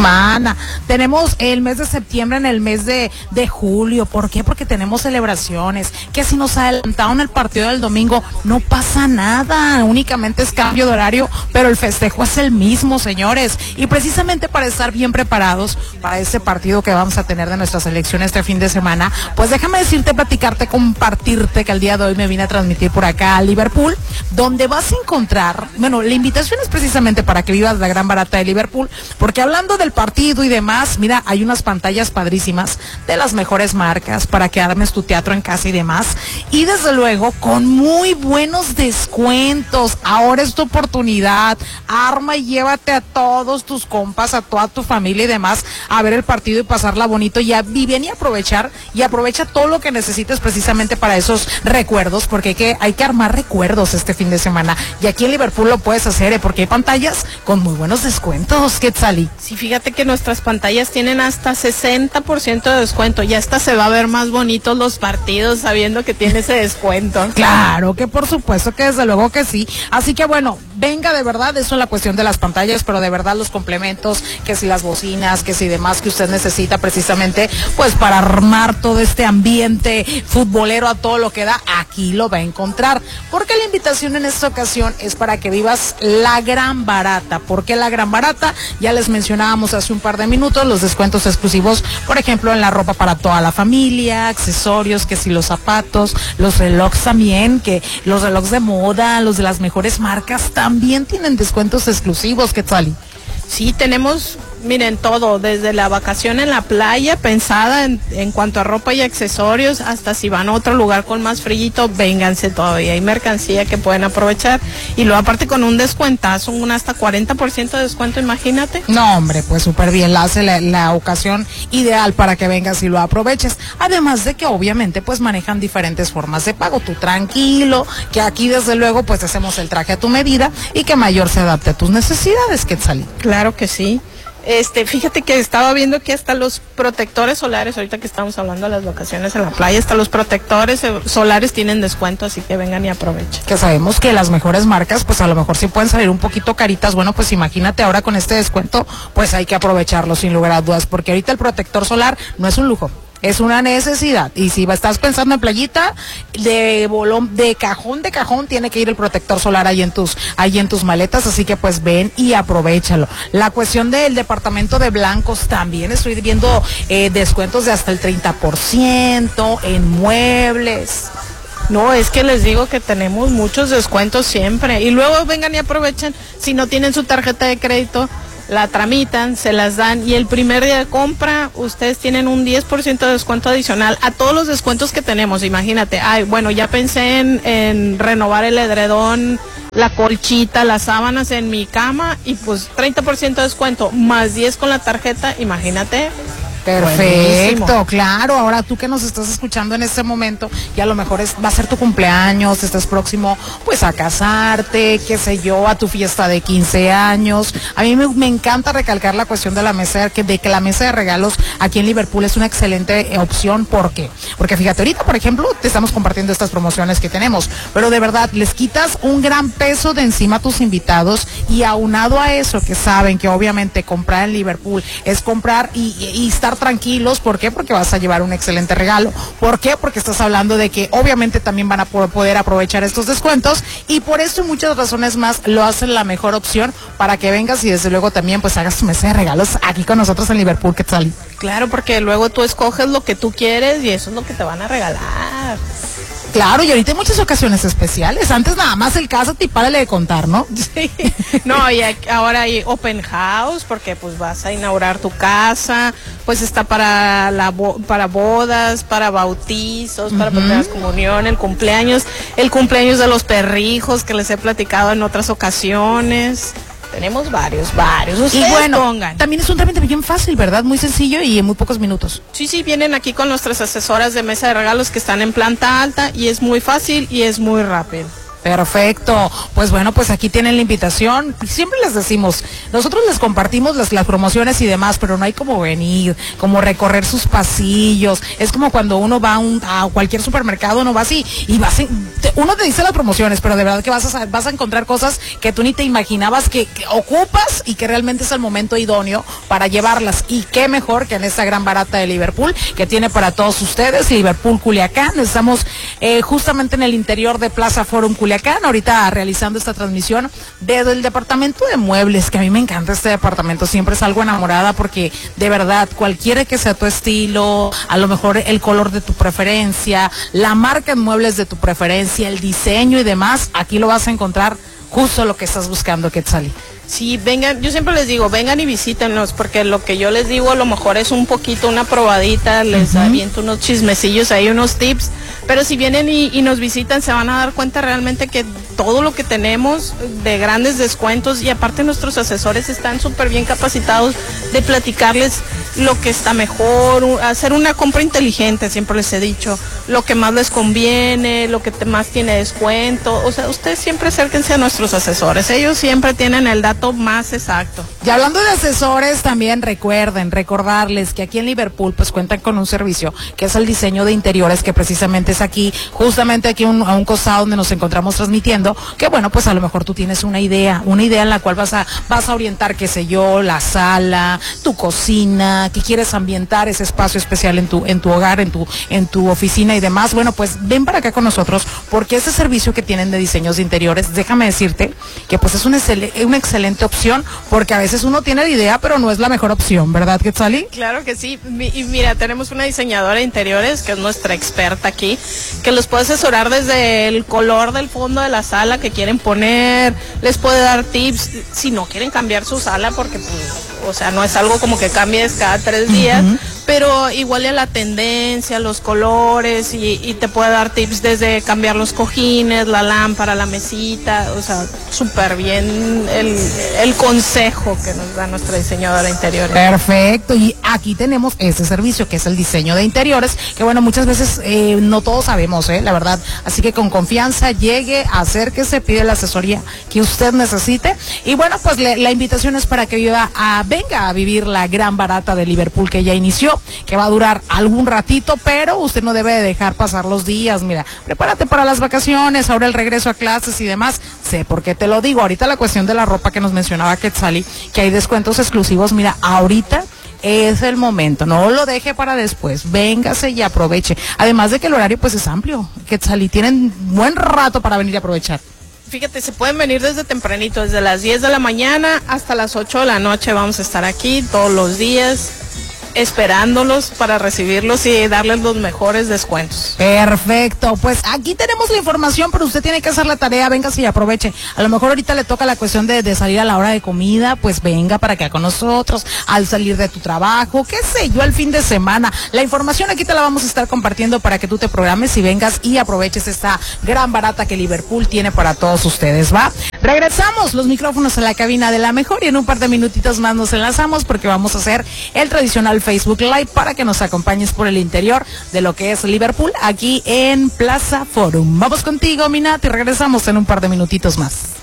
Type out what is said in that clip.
semana. Tenemos el mes de septiembre en el mes de julio. ¿Por qué? Porque tenemos celebraciones. Que si nos adelantaron el partido del domingo, no pasa nada. Únicamente es cambio de horario, pero el festejo es el mismo, señores. Y precisamente para estar bien preparados para ese partido que vamos a tener de nuestra selección este fin de semana, pues déjame decirte, platicarte, compartirte que el día de hoy me vine a transmitir por acá a Liverpool, donde vas a encontrar, bueno, la invitación es precisamente para que vivas la gran barata de Liverpool, porque hablando del partido y demás, mira, hay unas pantallas padrísimas de las mejores marcas para que armes tu teatro en casa y demás, y desde luego con muy buenos descuentos. Ahora es tu oportunidad, arma y llévate a todos tus compas, a toda tu familia y demás a ver el partido y pasarla bonito, y ven y aprovecha todo lo que necesites precisamente para esos recuerdos, porque hay que armar recuerdos este fin de semana, y aquí en Liverpool lo puedes hacer, porque hay pantallas con muy buenos descuentos, Quetzalí. Sí, fíjate que nuestras pantallas tienen hasta 60% de descuento, y hasta se va a ver más bonitos los partidos sabiendo que tiene ese descuento. Claro que por supuesto que desde luego que sí, así que bueno, venga, de verdad, eso es la cuestión de las pantallas, pero de verdad los complementos, que si las bocinas, que si demás que usted necesita precisamente, pues para armar todo este ambiente futbolero a todo lo que da, aquí lo va a encontrar, porque la invitación en esta ocasión es para que vivas la gran barata. ¿Por qué la gran barata? Ya les mencionábamos hace un par de minutos los descuentos exclusivos, por ejemplo, en la ropa para toda la familia, accesorios, que si los zapatos, los relojes también, que los relojes de moda, los de las mejores marcas también tienen descuentos exclusivos, Quetzalí. Sí, tenemos, miren, todo, desde la vacación en la playa, pensada en cuanto a ropa y accesorios, hasta si van a otro lugar con más frillito, vénganse todavía, hay mercancía que pueden aprovechar, y luego aparte con un descuentazo, un hasta 40% de descuento, imagínate. No, hombre, pues súper bien, la hace la ocasión ideal para que vengas y lo aproveches, además de que obviamente pues manejan diferentes formas de pago, tú tranquilo, que aquí desde luego pues hacemos el traje a tu medida y que mayor se adapte a tus necesidades, Quetzalí. Claro que sí. Fíjate que estaba viendo que hasta los protectores solares, ahorita que estamos hablando de las vacaciones en la playa, hasta los protectores solares tienen descuento, así que vengan y aprovechen. Que sabemos que las mejores marcas, pues a lo mejor sí pueden salir un poquito caritas, bueno, pues imagínate ahora con este descuento, pues hay que aprovecharlo sin lugar a dudas, porque ahorita el protector solar no es un lujo, es una necesidad, y si estás pensando en playita, de cajón tiene que ir el protector solar ahí en tus maletas, así que pues ven y aprovéchalo. La cuestión del departamento de blancos también estoy viendo descuentos de hasta el 30% en muebles. No, es que les digo que tenemos muchos descuentos siempre, y luego vengan y aprovechen, si no tienen su tarjeta de crédito, la tramitan, se las dan, y el primer día de compra ustedes tienen un 10% de descuento adicional a todos los descuentos que tenemos. Imagínate, bueno, ya pensé en renovar el edredón, la colchita, las sábanas en mi cama, y pues 30% de descuento más 10 con la tarjeta, imagínate. Perfecto, buenísimo. Claro, ahora tú que nos estás escuchando en este momento, y a lo mejor va a ser tu cumpleaños, estás próximo pues a casarte, qué sé yo, a tu fiesta de 15 años, a mí me encanta recalcar la cuestión de la mesa, de que la mesa de regalos aquí en Liverpool es una excelente opción. ¿Por qué? Porque fíjate, ahorita por ejemplo te estamos compartiendo estas promociones que tenemos, pero de verdad les quitas un gran peso de encima a tus invitados, y aunado a eso que saben que obviamente comprar en Liverpool es comprar y estar tranquilos. ¿Por qué? Porque vas a llevar un excelente regalo. ¿Por qué? Porque estás hablando de que obviamente también van a poder aprovechar estos descuentos, y por esto y muchas razones más lo hacen la mejor opción para que vengas y desde luego también pues hagas tu mesa de regalos aquí con nosotros en Liverpool, Quetzalí. Claro, porque luego tú escoges lo que tú quieres y eso es lo que te van a regalar. Claro, y ahorita hay muchas ocasiones especiales. Antes nada más el cásate y párale de contar, ¿no? Sí. No, y ahora hay open house, porque pues vas a inaugurar tu casa, pues está para bodas, para bautizos, para primeras comunión, el cumpleaños de los perrijos que les he platicado en otras ocasiones. Tenemos varios. Ustedes y bueno, pongan. También es un trámite bien fácil, ¿verdad? Muy sencillo y en muy pocos minutos. Sí, vienen aquí con nuestras asesoras de mesa de regalos que están en planta alta, y es muy fácil y es muy rápido. Perfecto, pues bueno, pues aquí tienen la invitación. Siempre les decimos, nosotros les compartimos las promociones y demás, pero no hay como venir, como recorrer sus pasillos. Es como cuando uno va a cualquier supermercado, no vas y uno te dice las promociones, pero de verdad que vas a encontrar cosas que tú ni te imaginabas que ocupas y que realmente es el momento idóneo para llevarlas. Y qué mejor que en esta gran barata de Liverpool que tiene para todos ustedes, Liverpool Culiacán. Estamos justamente en el interior de Plaza Forum Culiacán, ahorita realizando esta transmisión desde el departamento de muebles, que a mí me encanta este departamento, siempre salgo enamorada porque de verdad, cualquiera que sea tu estilo, a lo mejor el color de tu preferencia, la marca en muebles de tu preferencia, el diseño y demás, aquí lo vas a encontrar justo lo que estás buscando, Quetzalí. Sí, vengan, yo siempre les digo, vengan y visítenos, porque lo que yo les digo a lo mejor es un poquito una probadita, les aviento unos chismecillos ahí, unos tips, pero si vienen y nos visitan se van a dar cuenta realmente que todo lo que tenemos de grandes descuentos, y aparte nuestros asesores están súper bien capacitados de platicarles lo que está mejor, hacer una compra inteligente, siempre les he dicho, lo que más les conviene, lo que más tiene descuento. O sea, ustedes siempre acérquense a nuestros asesores, ellos siempre tienen el dato más exacto. Y hablando de asesores, también recordarles que aquí en Liverpool pues cuentan con un servicio que es el diseño de interiores, que precisamente es aquí, justamente aquí a un costado donde nos encontramos transmitiendo, que bueno, pues a lo mejor tú tienes una idea en la cual vas a orientar, qué sé yo, la sala, tu cocina, que quieres ambientar ese espacio especial en tu hogar, en tu oficina y demás. Bueno, pues ven para acá con nosotros, porque ese servicio que tienen de diseños de interiores, déjame decirte que pues es una excelente opción, porque a veces uno tiene la idea, pero no es la mejor opción, ¿verdad, Quetzalí? Claro que sí, y mira, tenemos una diseñadora de interiores que es nuestra experta aquí, que los puede asesorar desde el color del fondo de la sala que quieren poner, les puede dar tips si no quieren cambiar su sala, porque pues, o sea, no es algo como que cambies cada 3 días, pero igual a la tendencia, los colores, y te puede dar tips desde cambiar los cojines, la lámpara, la mesita. O sea, súper bien el consejo que nos da nuestra diseñadora de interiores. Perfecto, y aquí tenemos ese servicio que es el diseño de interiores, que bueno, muchas veces no todos sabemos, la verdad, así que con confianza llegue, acérquese, pide la asesoría que usted necesite, y bueno, pues la invitación es para que venga a vivir la gran barata de Liverpool, que ya inició, que va a durar algún ratito, pero usted no debe de dejar pasar los días. Mira, prepárate para las vacaciones, ahora el regreso a clases y demás. Sé por qué te lo digo. Ahorita la cuestión de la ropa que nos mencionaba Quetzalí, que hay descuentos exclusivos. Mira, ahorita es el momento, no lo deje para después, véngase y aproveche. Además de que el horario pues es amplio, Quetzalí, tienen buen rato para venir a aprovechar. Fíjate, se pueden venir desde tempranito, desde las 10 de la mañana hasta las 8 de la noche. Vamos a estar aquí todos los días esperándolos para recibirlos y darles los mejores descuentos. Perfecto, pues aquí tenemos la información, pero usted tiene que hacer la tarea, véngase y aproveche. A lo mejor ahorita le toca la cuestión de salir a la hora de comida, pues venga para acá con nosotros, al salir de tu trabajo, qué sé yo, al fin de semana. La información aquí te la vamos a estar compartiendo para que tú te programes y vengas y aproveches esta gran barata que Liverpool tiene para todos ustedes, ¿va? Regresamos los micrófonos a la cabina de La Mejor y en un par de minutitos más nos enlazamos porque vamos a hacer el tradicional Facebook Live para que nos acompañes por el interior de lo que es Liverpool aquí en Plaza Forum. Vamos contigo, Minat, y regresamos en un par de minutitos más.